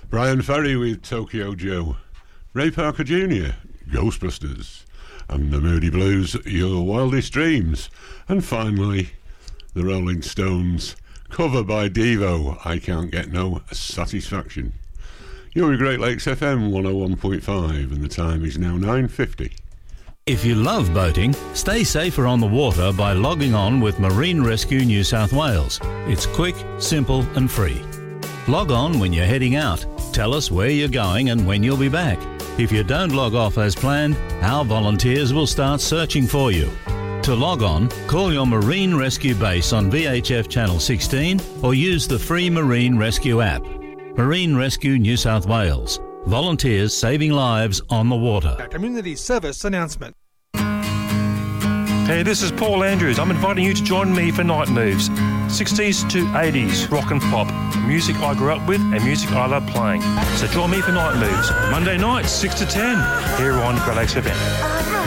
Brian Ferry with Tokyo Joe, Ray Parker Jr., Ghostbusters, and the Moody Blues, Your Wildest Dreams, and finally the Rolling Stones, cover by Devo, I Can't Get No Satisfaction. You're with Great Lakes FM 101.5 and the time is now 9:50. If you love boating, stay safer on the water by logging on with Marine Rescue New South Wales. It's quick, simple and free. Log on when you're heading out. Tell us where you're going and when you'll be back. If you don't log off as planned, our volunteers will start searching for you. To log on, call your Marine Rescue base on VHF Channel 16 or use the free Marine Rescue app. Marine Rescue New South Wales. Volunteers saving lives on the water. A community service announcement. Hey, this is Paul Andrews. I'm inviting you to join me for Night Moves. 60s to 80s rock and pop, music I grew up with and music I love playing. So join me for Night Moves, Monday nights 6 to 10, here on Great Lakes FM.